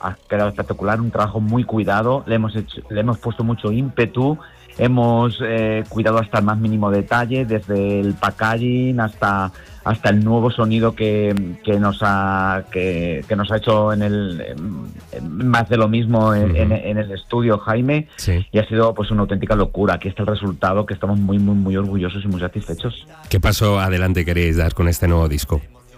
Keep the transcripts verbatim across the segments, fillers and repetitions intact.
ha quedado espectacular, un trabajo muy cuidado, le hemos hecho, le hemos puesto mucho ímpetu, hemos eh, cuidado hasta el más mínimo detalle, desde el packaging hasta hasta el nuevo sonido que, que nos ha que, que nos ha hecho en el en, en más de lo mismo en, uh-huh. en, en el estudio Jaime, sí. y ha sido pues una auténtica locura. Aquí está el resultado, que estamos muy muy muy orgullosos y muy satisfechos. ¿Qué paso adelante queréis dar con este nuevo disco?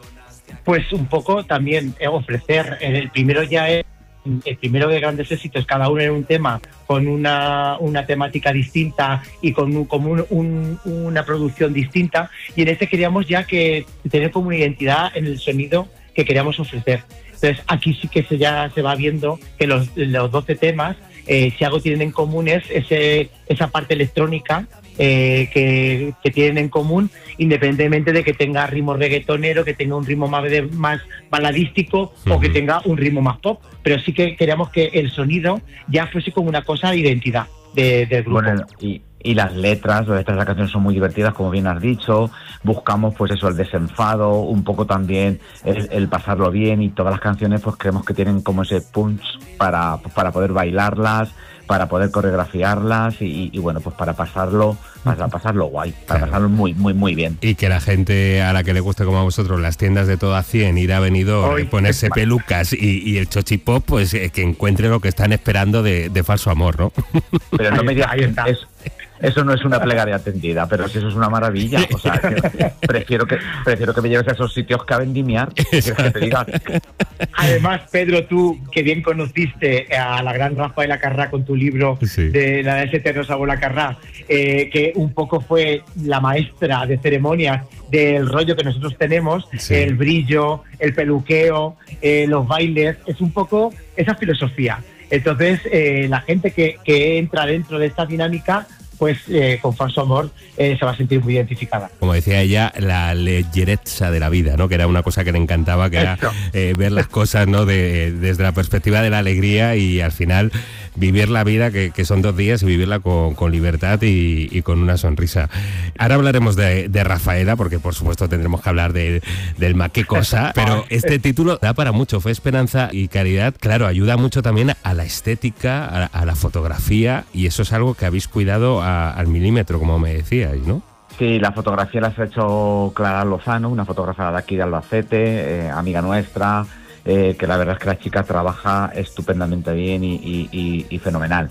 Pues un poco también ofrecer, el primero ya es el primero de grandes éxitos, cada uno en un tema, con una, una temática distinta y con, un, con un, un, una producción distinta, y en este queríamos ya que tener como una identidad en el sonido que queríamos ofrecer. Entonces aquí sí que se ya se va viendo que los, los doce temas, eh, si algo tienen en común es ese, esa parte electrónica eh, que, que tienen en común, independientemente de que tenga ritmo reggaetonero, que tenga un ritmo más, de, más baladístico, uh-huh. o que tenga un ritmo más pop, pero sí que queríamos que el sonido ya fuese como una cosa de identidad de, del grupo. Bueno, y, y las letras, las letras de la canción son muy divertidas, como bien has dicho. Buscamos pues eso, el desenfado, un poco también el, el pasarlo bien, y todas las canciones pues creemos que tienen como ese punch para, para poder bailarlas, para poder coreografiarlas y, y bueno, pues para pasarlo, para pasarlo guay, para claro. pasarlo muy, muy, muy bien. Y que la gente a la que le guste como a vosotros las tiendas de todo a cien, ir a Benidorm, ponerse pelucas y, y el chochipop, pues eh, que encuentre lo que están esperando de, de falso amor, ¿no? Pero no me digas, es, eso no es una plegaria atendida, pero si eso es una maravilla. O sea, prefiero que prefiero que me lleves a esos sitios que a vendimiar. Que te diga. Además, Pedro, tú que bien conociste a la gran Rafaela Carrà con tu libro, sí, de la ese eterno sabor a Carrà, eh, que un poco fue la maestra de ceremonias del rollo que nosotros tenemos, sí, el brillo, el peluqueo, eh, los bailes, es un poco esa filosofía. Entonces, eh, la gente que, que entra dentro de esta dinámica, pues eh, con falso amor eh, se va a sentir muy identificada. Como decía ella, la leggerezza de la vida, ¿no? Que era una cosa que le encantaba, que era eh, ver las cosas, ¿no? De, desde la perspectiva de la alegría, y al final vivir la vida, que, que son dos días, y vivirla con, con libertad y, y con una sonrisa. Ahora hablaremos de, de Rafaela, porque por supuesto tendremos que hablar de, del ma qué cosa, pero este título da para mucho. Fe, esperanza y caridad, claro, ayuda mucho también a la estética, a, a la fotografía, y eso es algo que habéis cuidado a, al milímetro, como me decíais, ¿no? Sí, la fotografía la ha hecho Clara Lozano, una fotógrafa de aquí de Albacete, eh, amiga nuestra, eh, que la verdad es que la chica trabaja estupendamente bien y, y, y, y fenomenal.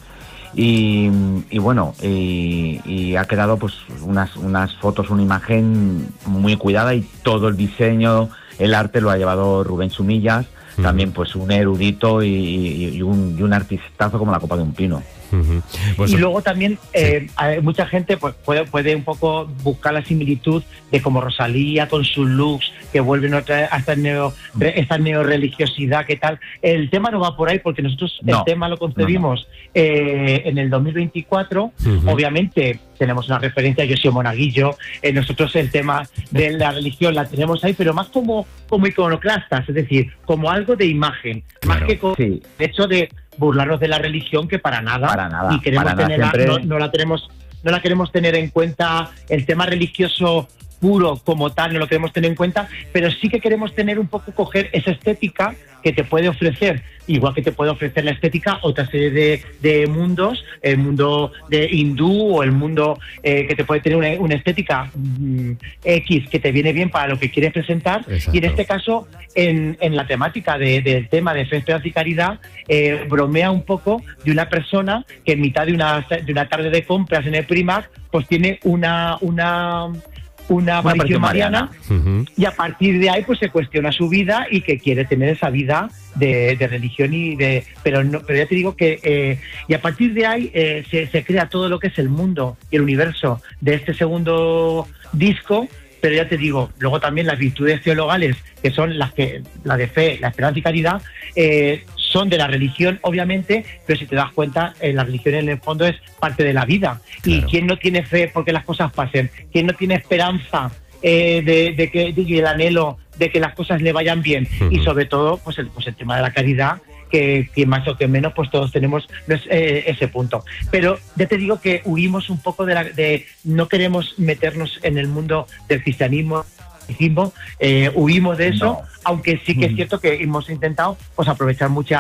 Y, y bueno, y, y ha quedado pues unas, unas fotos, una imagen muy cuidada, y todo el diseño, el arte lo ha llevado Rubén Sumillas, uh-huh, también pues un erudito y, y, y, un, y un artistazo como la copa de un pino. Uh-huh. Pues, y luego también eh, sí, mucha gente pues puede, puede un poco buscar la similitud de como Rosalía con sus looks que vuelven otra vez a esta neo, esta neorreligiosidad, que tal. El tema no va por ahí, porque nosotros no, el tema lo concebimos no, no. Eh, en el dos mil veinticuatro. Uh-huh. Obviamente tenemos una referencia a José Monaguillo, eh, nosotros el tema de la religión la tenemos ahí, pero más como, como iconoclastas, es decir, como algo de imagen, claro, más que como sí, el hecho de burlarnos de la religión, que para nada, para nada, y queremos para tenerla, nada, siempre... no, no la tenemos, no la queremos tener en cuenta, el tema religioso puro como tal no lo queremos tener en cuenta, pero sí que queremos tener un poco, coger esa estética que te puede ofrecer, igual que te puede ofrecer la estética otra serie de, de mundos, el mundo de hindú o el mundo eh, que te puede tener una, una estética mmm, X que te viene bien para lo que quieres presentar. Exacto. Y en este caso, en, en la temática de, del tema de fe, esperanza y caridad, eh, bromea un poco de una persona que en mitad de una, de una tarde de compras en el Primark, pues tiene una... una una aparición mariana, mariana. Uh-huh. Y a partir de ahí pues se cuestiona su vida y que quiere tener esa vida de, de religión y de pero no pero ya te digo que eh, y a partir de ahí eh, se, se crea todo lo que es el mundo y el universo de este segundo disco. Pero ya te digo, luego también las virtudes teologales, que son las que la de fe, la esperanza y caridad, eh, son de la religión, obviamente, pero si te das cuenta, eh, la religión en el fondo es parte de la vida. Claro. Y ¿quién no tiene fe porque las cosas pasen? ¿Quién no tiene esperanza eh, de, de que de, el anhelo de que las cosas le vayan bien? Uh-huh. Y sobre todo, pues el, pues el tema de la caridad, que, que más o que menos, pues todos tenemos eh, ese punto. Pero ya te digo que huimos un poco de la, de no queremos meternos en el mundo del cristianismo. Hicimos, eh, huimos de eso, no. Aunque sí que es cierto que hemos intentado pues aprovechar mucha